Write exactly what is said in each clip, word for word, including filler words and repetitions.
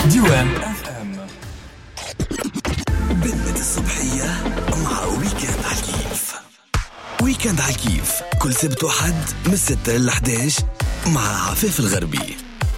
ديوان اف ام بالمد الصبحية مع ويكند على الكيف. ويكند على الكيف كل سبت وحد من ستة ل إحدى عشر مع عفاف الغربي.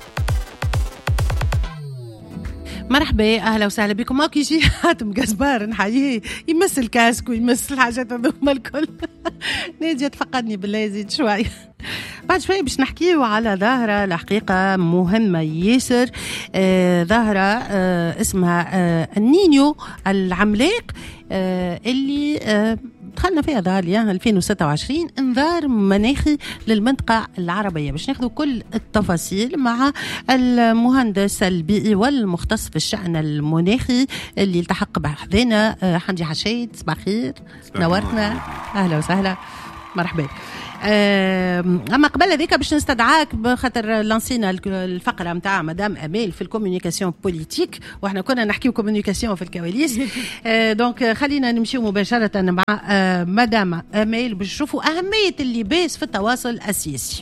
مرحبا اهلا وسهلا بكم. ما كيجي حاتم جزبار نحييه يمس الكاسك ويمس الحاجات هذوما الكل. نادية تفقدني بالله يزيد شوي. بعد شوي باش نحكيو على ظاهرة الحقيقة مهمة ياسر. آه ظاهرة آه اسمها آه النينيو العملاق، آه اللي آه دخلنا فيها ظهر ألفين وستة وعشرين انذار مناخي للمنطقة العربية. باش ناخذ كل التفاصيل مع المهندس البيئي والمختص في الشأن المناخي اللي التحق بحذنا حمدي حشيد. صباح الخير، نورتنا، أهلا وسهلا، مرحبا. اما قبل هذيك باش نستدعاك بخاطر لانسينا الفقره نتاع مدام امال في الكومونيكاسيون بوليتيك، واحنا كنا نحكيو كومونيكاسيون في الكواليس. دونك خلينا نمشيو مباشره مع مدام امال باش نشوفوا اهميه اللباس في التواصل السياسي.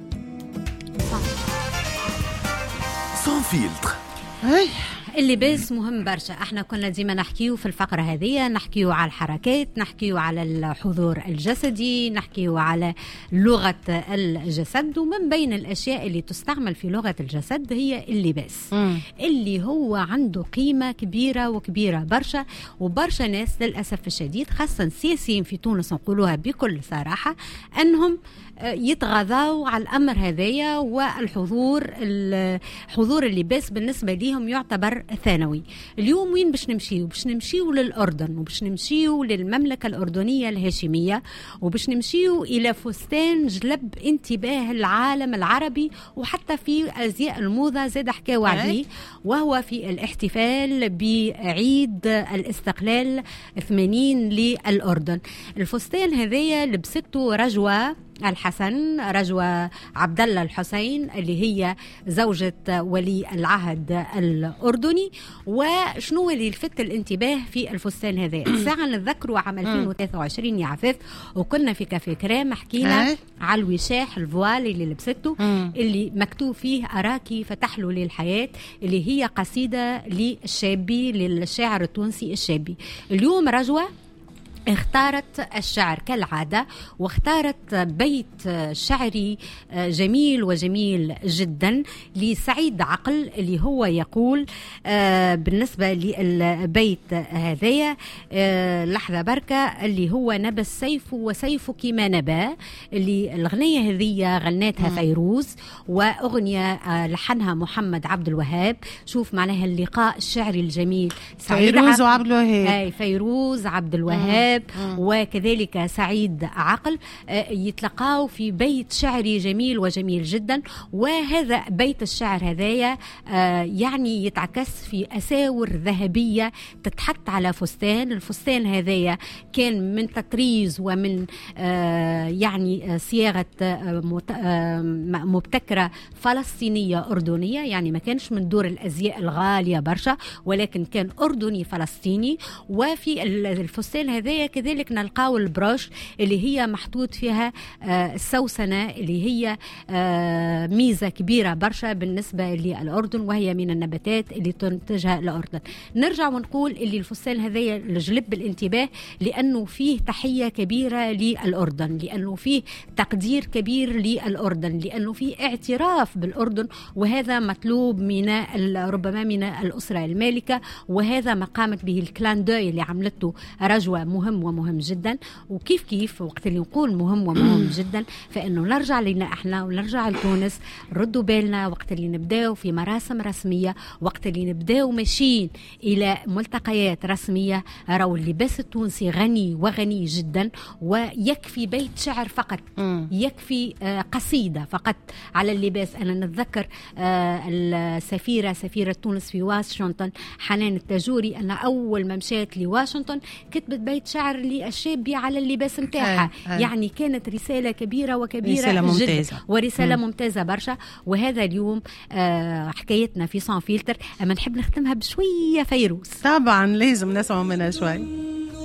سون فيلتر. هاي اللباس مهم برشا. احنا كنا ديما نحكيو في الفقرة هذه، نحكيو على الحركات، نحكيو على الحضور الجسدي، نحكيو على لغة الجسد، ومن بين الأشياء اللي تستعمل في لغة الجسد هي اللباس م. اللي هو عنده قيمة كبيرة وكبيرة برشا. وبرشا ناس للأسف الشديد خاصة السياسيين في تونس نقولوها بكل صراحة أنهم يتغاضوا على الأمر هذايا، والحضور الحضور اللباس بالنسبة لهم يعتبر ثانوي. اليوم وين باش نمشيو؟ باش نمشيو للأردن، وباش نمشيو للمملكة الأردنية الهاشمية، وباش نمشيو إلى فستان جلب انتباه العالم العربي وحتى في أزياء الموضة زاد حكاوا عليه، وهو في الاحتفال بعيد الاستقلال ثمانين للأردن. الفستان هذايا لبسته رجوة الحسن، رجوة عبد الله الحسين اللي هي زوجة ولي العهد الأردني. وشنو اللي لفت الانتباه في الفستان هذا؟ ساعة نتذكروا عام ألفين وثلاثة وعشرين يا عفاف، وكنا في كافي كرام حكينا على الوشاح الفوال اللي لبسته اللي مكتوب فيه أراكي فتح له للحياة، اللي هي قصيدة للشابي للشاعر التونسي الشابي. اليوم رجوة اختارت الشعر كالعادة، واختارت بيت شعري جميل وجميل جدا لسعيد عقل اللي هو يقول بالنسبة للبيت هذايا لحظة بركة اللي هو نبى السيف وسيفك ما نبى، اللي الغنية هذه غناتها فيروز وأغنية لحنها محمد عبد الوهاب. شوف معناها اللقاء الشعري الجميل، فيروز وعبد الوهاب، فيروز عبد الوهاب وكذلك سعيد عقل يتلقاو في بيت شعري جميل وجميل جدا. وهذا بيت الشعر هذايا يعني يتعكس في أساور ذهبية تتحط على فستان. الفستان هذايا كان من تطريز ومن يعني صياغة مبتكرة فلسطينية أردنية، يعني ما كانش من دور الأزياء الغالية برشا، ولكن كان أردني فلسطيني. وفي الفستان هذايا كذلك نلقاو البروش اللي هي محطوط فيها آه السوسنة اللي هي آه ميزة كبيرة برشا بالنسبة للأردن، وهي من النباتات اللي تنتجها الأردن. نرجع ونقول اللي الفستان هذايا لجلب الانتباه لأنه فيه تحية كبيرة للأردن، لأنه فيه تقدير كبير للأردن، لأنه فيه اعتراف بالأردن، وهذا مطلوب من ربما من الأسرة المالكة، وهذا ما قامت به الكلان دوي اللي عملته رجوة مهم ومهم جدا. وكيف كيف وقت اللي نقول مهم ومهم جدا فإنه نرجع لنا احنا ونرجع لتونس، ردوا بالنا وقت اللي نبداو في مراسم رسمية، وقت اللي نبداو ماشيين إلى ملتقيات رسمية، راو اللباس التونسي غني وغني جدا، ويكفي بيت شعر فقط، يكفي آه قصيدة فقط على اللباس. أنا نتذكر آه السفيرة سفيرة تونس في واشنطن حنان التاجوري، أنا أول ما مشيت لواشنطن كتبت بيت شعر للشابي على اللباس متاعها، يعني كانت رسالة كبيرة وكبيرة رسالة ممتازة جدا ورسالة مم. ممتازة برشا. وهذا اليوم آه حكايتنا في سون فيلتر، أما نحب نختمها بشوية فيروز. طبعا لازم نسمع منها شوي.